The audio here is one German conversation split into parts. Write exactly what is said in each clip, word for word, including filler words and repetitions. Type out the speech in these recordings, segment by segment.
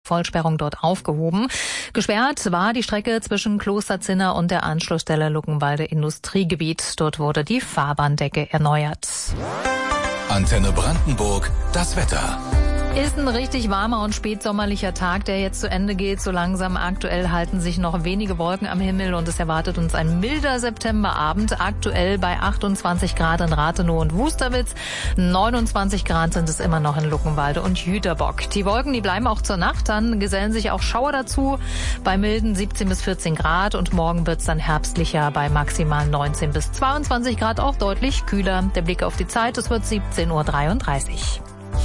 Vollsperrung dort aufgehoben. Gesperrt war die Strecke zwischen Klosterzinner und der Anschlussstelle Luckenwalde Industriegebiet. Dort wurde die Fahrbahndecke erneuert. Antenne Brandenburg, das Wetter. Ist ein richtig warmer und spätsommerlicher Tag, der jetzt zu Ende geht. So langsam aktuell halten sich noch wenige Wolken am Himmel und es erwartet uns ein milder Septemberabend. Aktuell bei achtundzwanzig Grad in Rathenow und Wusterwitz. neunundzwanzig Grad sind es immer noch in Luckenwalde und Jüterbock. Die Wolken, die bleiben auch zur Nacht. Dann gesellen sich auch Schauer dazu. Bei milden siebzehn bis vierzehn Grad und morgen wird's dann herbstlicher bei maximal neunzehn bis zweiundzwanzig Grad, auch deutlich kühler. Der Blick auf die Zeit, es wird siebzehn Uhr dreiunddreißig.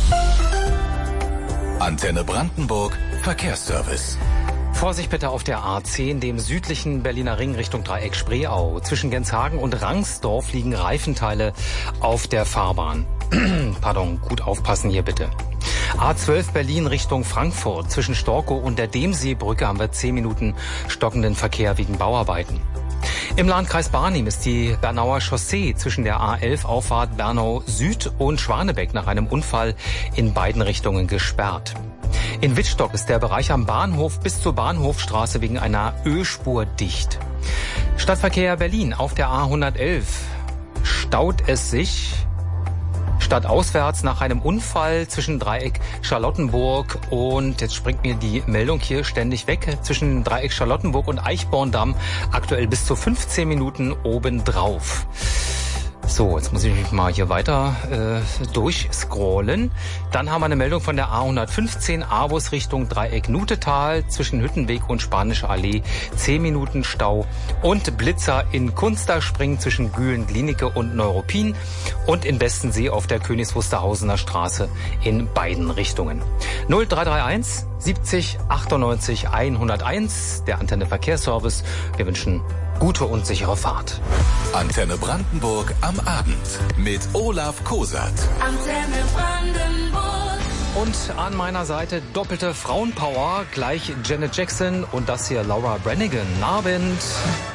Antenne Brandenburg, Verkehrsservice. Vorsicht bitte auf der A zehn, dem südlichen Berliner Ring Richtung Dreieck Spreeau. Zwischen Genshagen und Rangsdorf liegen Reifenteile auf der Fahrbahn. Pardon, gut aufpassen hier bitte. A zwölf Berlin Richtung Frankfurt. Zwischen Storkow und der Demseebrücke haben wir zehn Minuten stockenden Verkehr wegen Bauarbeiten. Im Landkreis Barnim ist die Bernauer Chaussee zwischen der A elf Auffahrt Bernau Süd und Schwanebeck nach einem Unfall in beiden Richtungen gesperrt. In Wittstock ist der Bereich am Bahnhof bis zur Bahnhofstraße wegen einer Ölspur dicht. Stadtverkehr Berlin auf der A hundertelf staut es sich stadtauswärts nach einem Unfall zwischen Dreieck Charlottenburg und, jetzt springt mir die Meldung hier ständig weg, zwischen Dreieck Charlottenburg und Eichborndamm, aktuell bis zu fünfzehn Minuten obendrauf. So, jetzt muss ich mich mal hier weiter äh, durchscrollen. Dann haben wir eine Meldung von der A hundertfünfzehn, Avus Richtung Dreieck Nutetal, zwischen Hüttenweg und Spanische Allee, zehn Minuten Stau. Und Blitzer in Kunsterspringen zwischen Gülen-Glienicke und Neuruppin und in Bestensee auf der Königs Wusterhausener Straße in beiden Richtungen. null drei drei eins siebzig achtundneunzig hunderteins, der Antenne Verkehrsservice. Wir wünschen gute und sichere Fahrt. Antenne Brandenburg am Abend mit Olaf Kosat. Antenne Brandenburg. Und an meiner Seite doppelte Frauenpower, gleich Janet Jackson und das hier Laura Branigan. Abend.